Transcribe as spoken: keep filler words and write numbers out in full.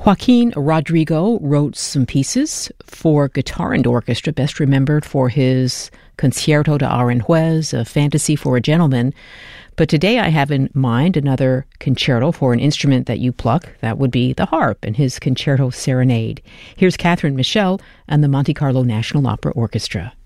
Joaquin Rodrigo wrote some pieces for guitar and orchestra, best remembered for his Concierto de Aranjuez, A Fantasy for a Gentleman. But today I have in mind another concerto for an instrument that you pluck. That would be the harp and his Concerto Serenade. Here's Catherine Michel and the Monte Carlo National Opera Orchestra.